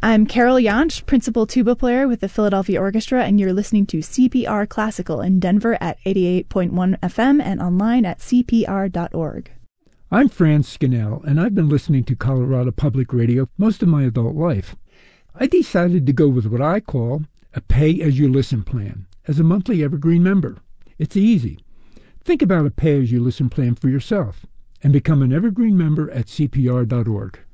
I'm Carol Jansch, principal tuba player with the Philadelphia Orchestra, and you're listening to CPR Classical in Denver at 88.1 FM and online at cpr.org. I'm Franz Scannell, and I've been listening to Colorado Public Radio most of my adult life. I decided to go with what I call a pay-as-you-listen plan as a monthly Evergreen member. It's easy. Think about a pay-as-you-listen plan for yourself and become an Evergreen member at cpr.org.